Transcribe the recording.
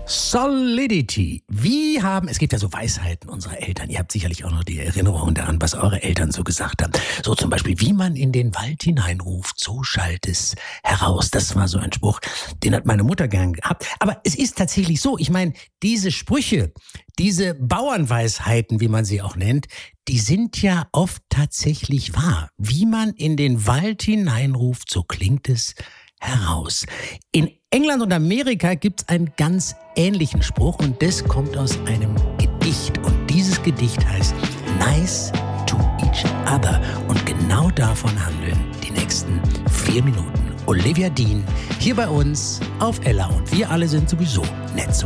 Solidity. Es gibt ja so Weisheiten unserer Eltern. Ihr habt sicherlich auch noch die Erinnerung daran, was eure Eltern so gesagt haben. So zum Beispiel, wie man in den Wald hineinruft, so schallt es heraus. Das war so ein Spruch, den hat meine Mutter gern gehabt. Aber es ist tatsächlich so, ich meine, diese Sprüche, diese Bauernweisheiten, wie man sie auch nennt, die sind ja oft tatsächlich wahr. Wie man in den Wald hineinruft, so klingt es heraus. In England und Amerika gibt es einen ganz ähnlichen Spruch und das kommt aus einem Gedicht. Und dieses Gedicht heißt Nice to Each Other. Und genau davon handeln die nächsten 4 Minuten. Olivia Dean hier bei uns auf Ella und wir alle sind sowieso nett zu